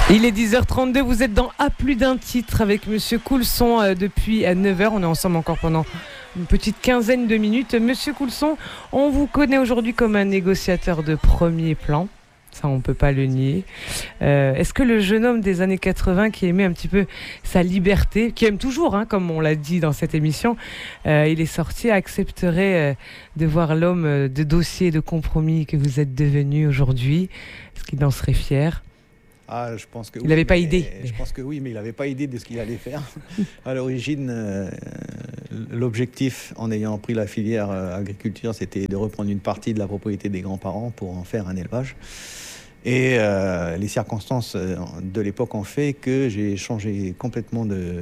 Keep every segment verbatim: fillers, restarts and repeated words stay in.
Il est dix heures trente-deux, vous êtes dans A plus d'un titre avec Monsieur Coulson euh, depuis neuf heures. On est ensemble encore pendant une petite quinzaine de minutes. Monsieur Coulson, on vous connaît aujourd'hui comme un négociateur de premier plan. Ça, on ne peut pas le nier. Euh, est-ce que le jeune homme des années quatre-vingts qui aimait un petit peu sa liberté, qui aime toujours, hein, comme on l'a dit dans cette émission, euh, il est sorti, accepterait euh, de voir l'homme euh, de dossier, de compromis que vous êtes devenu aujourd'hui? Est-ce qu'il en serait fier? Ah, je pense que il oui, n'avait pas idée. Je pense que oui, mais il n'avait pas idée de ce qu'il allait faire. À l'origine, euh, l'objectif, en ayant pris la filière euh, agriculture, c'était de reprendre une partie de la propriété des grands-parents pour en faire un élevage. Et euh, les circonstances de l'époque ont fait que j'ai changé complètement de,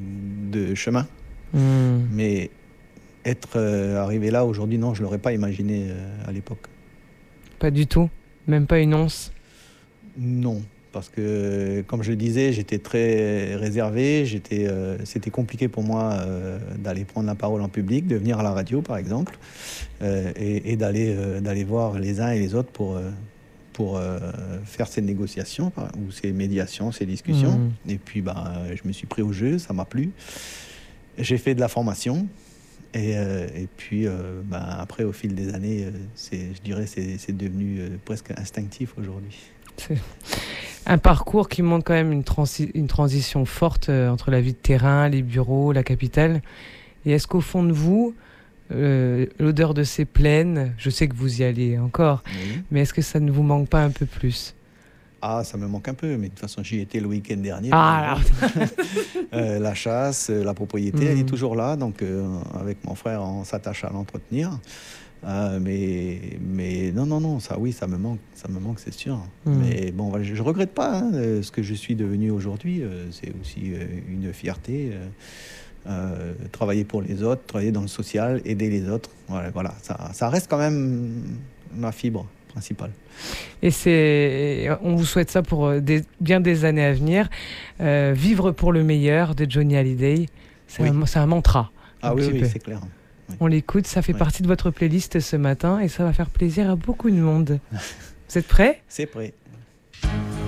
de chemin. Mmh. Mais être euh, arrivé là aujourd'hui, non, je ne l'aurais pas imaginé euh, à l'époque. Pas du tout? Même pas une once? Non. Parce que, comme je le disais, j'étais très réservé. J'étais, euh, c'était compliqué pour moi euh, d'aller prendre la parole en public, de venir à la radio, par exemple, euh, et, et d'aller, euh, d'aller voir les uns et les autres pour, euh, pour euh, faire ces négociations, ou ces médiations, ces discussions. Mmh. Et puis, bah, je me suis pris au jeu, ça m'a plu. J'ai fait de la formation. Et, euh, et puis, euh, bah, après, au fil des années, euh, c'est, je dirais c'est, c'est devenu euh, presque instinctif aujourd'hui. C'est un parcours qui montre quand même une, transi- une transition forte euh, entre la vie de terrain, les bureaux, la capitale. Et est-ce qu'au fond de vous, euh, l'odeur de ces plaines, je sais que vous y allez encore, oui. Mais est-ce que ça ne vous manque pas un peu plus? Ah, ça me manque un peu, mais de toute façon, j'y étais le week-end dernier. Ah, euh, la chasse, la propriété, mmh. elle est toujours là. Donc, euh, avec mon frère, on s'attache à l'entretenir. Euh, mais, mais non, non, non, ça, oui, ça me manque, ça me manque, c'est sûr. Mmh. Mais bon, je ne regrette pas hein, ce que je suis devenu aujourd'hui. Euh, c'est aussi euh, une fierté. Euh, euh, travailler pour les autres, travailler dans le social, aider les autres. Voilà, voilà ça, ça reste quand même ma fibre principale. Et c'est, on vous souhaite ça pour des, bien des années à venir. Euh, Vivre pour le meilleur de Johnny Hallyday, c'est, oui. un, c'est un mantra. Ah oui, oui, c'est clair. Oui. On l'écoute, ça fait oui. partie de votre playlist ce matin et ça va faire plaisir à beaucoup de monde. Vous êtes prêts ? C'est prêt.